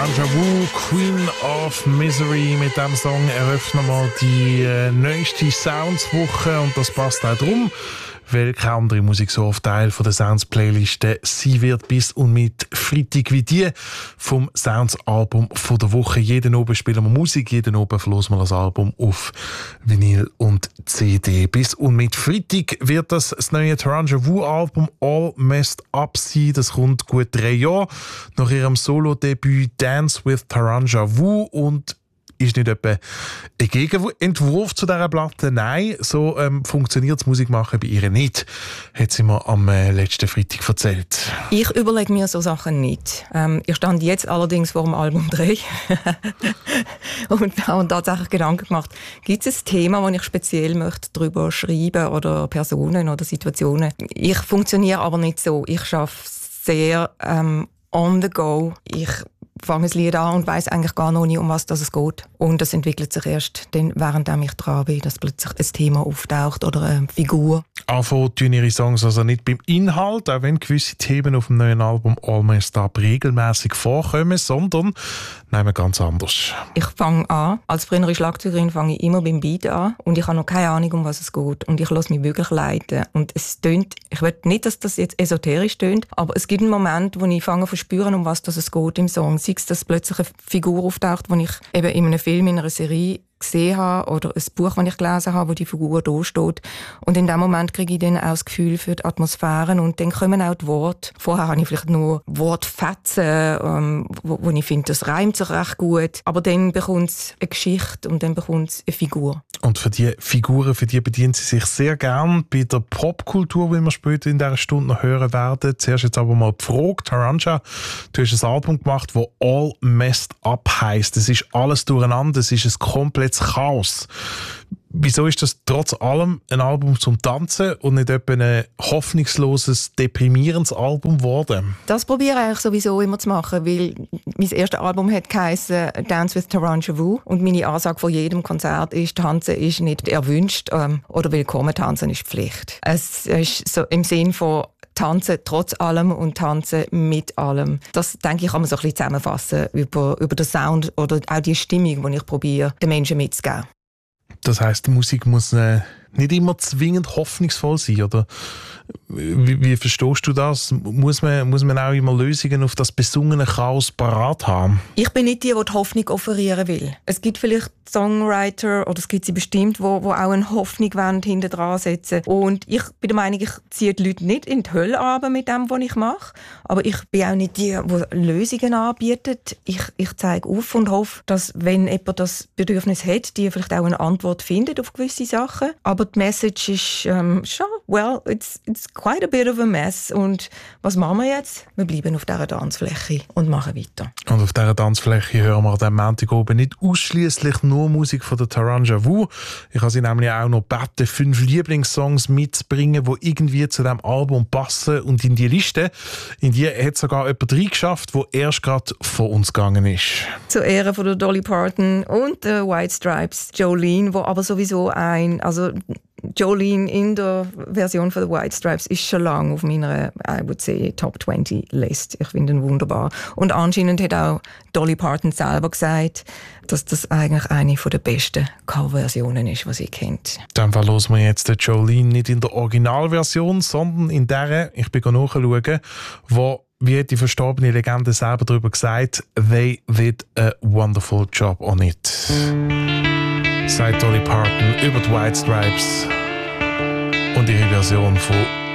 Taranja Wu, Queen of Misery. Mit diesem Song eröffnen wir die neueste Sounds-Woche und das passt auch drum, weil keine andere Musik so oft Teil von der Sounds-Playliste sein wird bis und mit Freitag wie die vom Sounds-Album von der Woche. Jeden Abend spielen wir Musik, jeden Abend verlosen wir das Album auf Vinyl und CD. Bis und mit Freitag wird das neue Taranja Wu-Album All Messed Up sein. Das kommt gut 3 Jahre nach ihrem Solo-Debüt Dance with Taranja Wu und ist nicht etwa ein Gegenentwurf zu dieser Platte. Nein, so funktioniert das Musikmachen bei ihr nicht, hat sie mir am letzten Freitag erzählt. Ich überlege mir so Sachen nicht. Ich stand jetzt allerdings vor dem Album 3 und habe tatsächlich Gedanken gemacht, gibt es ein Thema, das ich speziell möchte darüber schreiben oder Personen oder Situationen. Ich funktioniere aber nicht so. Ich arbeite sehr on the go. Ich fange ein Lied an und weiss eigentlich gar noch nicht, um was es geht. Und das entwickelt sich erst dann, während ich dran bin, dass plötzlich ein Thema auftaucht oder eine Figur. Anfangen tun ihre Songs also nicht beim Inhalt, auch wenn gewisse Themen auf dem neuen Album All Messed Up regelmäßig vorkommen, sondern nein, ganz anders. Ich fange an, als frühere Schlagzeugerin fange ich immer beim Beat an und ich habe noch keine Ahnung, um was es geht. Und ich lasse mich wirklich leiten. Und es tönt, ich will nicht, dass das jetzt esoterisch tönt, aber es gibt einen Moment, wo ich fange zu spüren, um was es geht im Song. Sei es, dass plötzlich eine Figur auftaucht, die ich eben in einem Film, in einer Serie gesehen habe oder ein Buch, das ich gelesen habe, wo die Figur da steht. Und in dem Moment kriege ich dann auch das Gefühl für die Atmosphären und dann kommen auch die Worte. Vorher habe ich vielleicht nur Wortfetzen, wo ich finde, das reimt sich recht gut. Aber dann bekommt es eine Geschichte und dann bekommt es eine Figur. Und für die Figuren, für die bedient sie sich sehr gern bei der Popkultur, wie wir später in dieser Stunde noch hören werden. Zuerst jetzt aber mal die Frage, Taranja, du hast ein Album gemacht, das All Messed Up heisst. Es ist alles durcheinander, es ist ein komplettes Chaos. Wieso ist das trotz allem ein Album zum Tanzen und nicht etwa ein hoffnungsloses, deprimierendes Album geworden? Das probiere ich eigentlich sowieso immer zu machen, weil mein erstes Album hat geheissen Dance with Taranja Wu und meine Ansage von jedem Konzert ist, Tanzen ist nicht erwünscht oder willkommen, Tanzen ist Pflicht. Es ist so im Sinn von Tanzen trotz allem und Tanzen mit allem. Das, denke ich, kann man so ein bisschen zusammenfassen über den Sound oder auch die Stimmung, die ich probiere, den Menschen mitzugeben. Das heisst, die Musik muss nicht immer zwingend hoffnungsvoll sein, oder? Wie verstehst du das? Muss man auch immer Lösungen auf das besungene Chaos parat haben? Ich bin nicht die Hoffnung offerieren will. Es gibt vielleicht Songwriter, oder es gibt sie bestimmt, wo auch eine Hoffnung hinten dran setzen. Und ich bin der Meinung, ich ziehe die Leute nicht in die Hölle runter mit dem, was ich mache. Aber ich bin auch nicht die Lösungen anbietet. Ich zeige auf und hoffe, dass, wenn jemand das Bedürfnis hat, die vielleicht auch eine Antwort findet auf gewisse Sachen. Aber die Message ist schon, well, it's quite a bit of a mess. Und was machen wir jetzt? Wir bleiben auf dieser Tanzfläche und machen weiter. Und auf dieser Tanzfläche hören wir an diesem Montag oben nicht ausschliesslich nur Musik von der Taranja Wu. Ich habe sie nämlich auch noch gebeten, 5 Lieblingssongs mitzubringen, die irgendwie zu diesem Album passen. Und in die Liste, in die hat sogar jemand reingeschafft, der erst gerade von uns gegangen ist. Zur Ehre von der Dolly Parton und der White Stripes, Jolene, wo aber sowieso Jolene in der Version von The White Stripes ist schon lange auf meiner, I would say, Top 20 List. Ich finde ihn wunderbar. Und anscheinend hat auch Dolly Parton selber gesagt, dass das eigentlich eine der besten Coverversionen ist, die sie kennt. Dann hören wir jetzt Jolene nicht in der Originalversion, sondern in der, ich bin nachschauen, wo, wie hat die verstorbene Legende selber darüber gesagt, they did a wonderful job on it. Sagt Dolly Parton über die White Stripes und ihre Version von